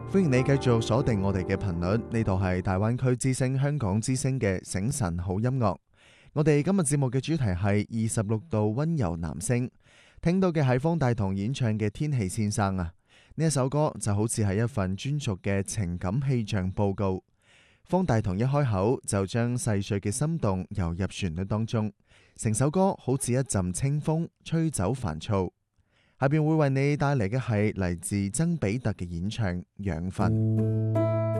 歡迎你繼續鎖定我哋嘅頻率，呢度係大灣區之聲香港之聲嘅醒晨好音樂。我哋今日節目嘅主題係26度溫柔男聲，聽到嘅係方大同演唱嘅《天氣先生》啊。呢一首歌就好似係一份專屬嘅情感氣象報告。方大同一開口就將細碎嘅心動游入旋律當中，成首歌好似一陣清風吹走煩躁。下邊會為你帶嚟嘅係嚟自曾比特嘅演唱《養分》。